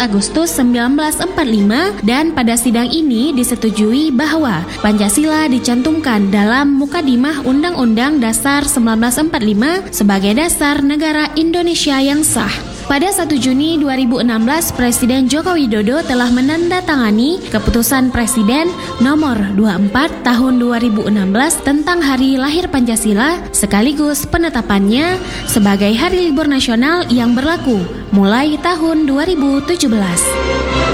Agustus 1945 dan pada sidang ini disetujui bahwa Pancasila dicantumkan dalam Mukadimah Undang-Undang Dasar 1945 sebagai dasar negara Indonesia yang sah. Pada 1 Juni 2016, Presiden Joko Widodo telah menandatangani Keputusan Presiden Nomor 24 Tahun 2016 tentang Hari Lahir Pancasila sekaligus penetapannya sebagai Hari Libur Nasional yang berlaku mulai tahun 2017.